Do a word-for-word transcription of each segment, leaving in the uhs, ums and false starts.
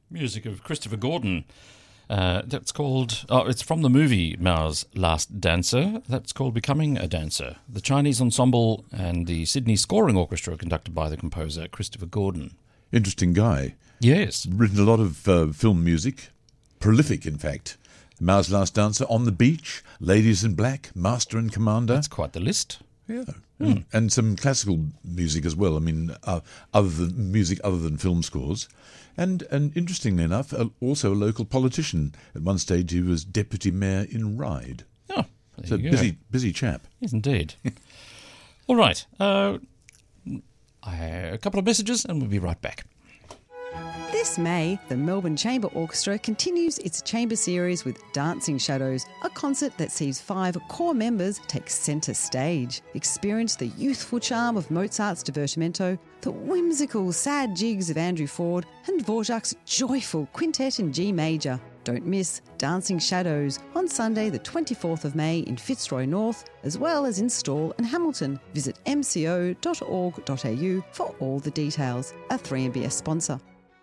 Music of Christopher Gordon. Uh, that's called, oh, it's from the movie Mao's Last Dancer. That's called Becoming a Dancer. The Chinese Ensemble and the Sydney Scoring Orchestra, conducted by the composer Christopher Gordon. Interesting guy. Yes. Written a lot of uh, film music. Prolific, in fact. Mao's Last Dancer, On the Beach, Ladies in Black, Master and Commander. That's quite the list. Yeah. Mm. And some classical music as well. I mean, uh, other than music other than film scores. And, and interestingly enough, uh, also a local politician. At one stage, he was deputy mayor in Ryde. Oh, there so you busy, go. busy chap. Yes, indeed. All right. Uh, I, a couple of messages, and we'll be right back. This May, the Melbourne Chamber Orchestra continues its chamber series with Dancing Shadows, a concert that sees five core members take centre stage. Experience the youthful charm of Mozart's Divertimento, the whimsical sad jigs of Andrew Ford, and Dvorak's joyful quintet in G major. Don't miss Dancing Shadows on Sunday the twenty-fourth of May in Fitzroy North, as well as in Stawell and Hamilton. Visit m c o dot org dot a u for all the details. A three M B S sponsor.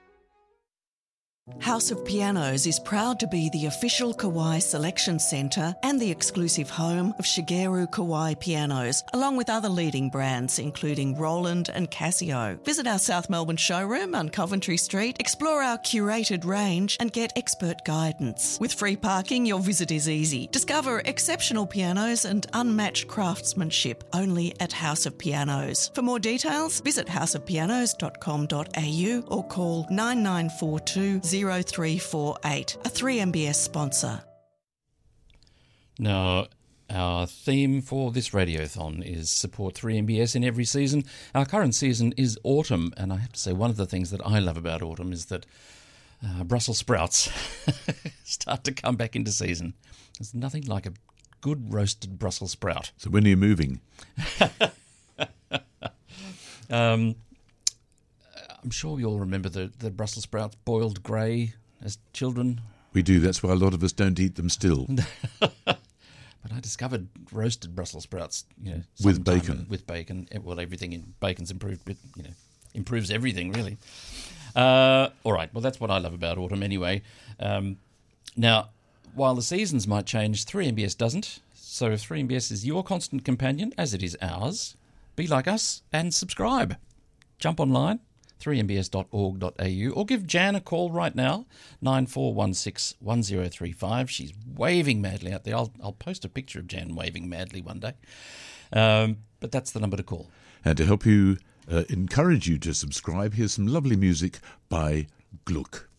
House of Pianos is proud to be the official Kawai selection centre and the exclusive home of Shigeru Kawai pianos, along with other leading brands including Roland and Casio. Visit our South Melbourne showroom on Coventry Street, explore our curated range and get expert guidance. With free parking, your visit is easy. Discover exceptional pianos and unmatched craftsmanship only at House of Pianos. For more details, visit house of pianos dot com dot a u or call nine nine four two zero three four eight, a three M B S sponsor. Now, our theme for this radiothon is support three M B S in every season. Our current season is autumn, and I have to say one of the things that I love about autumn is that uh, Brussels sprouts start to come back into season. There's nothing like a good roasted Brussels sprout. So when are you moving? um... I'm sure you all remember the, the Brussels sprouts boiled grey as children. We do. That's why a lot of us don't eat them still. But I discovered roasted Brussels sprouts, you know, with sometime bacon. With bacon, well, everything in bacon's improved, but you know, improves everything really. Uh, all right. Well, that's what I love about autumn, anyway. Um, now, while the seasons might change, three M B S doesn't. So, if three M B S is your constant companion, as it is ours, be like us and subscribe. Jump online. three m b s dot org dot a u or give Jan a call right now, nine four one six one zero three five. She's waving madly out there. I'll, I'll post a picture of Jan waving madly one day. Um, but that's the number to call. And to help you, uh, encourage you to subscribe, here's some lovely music by Gluck.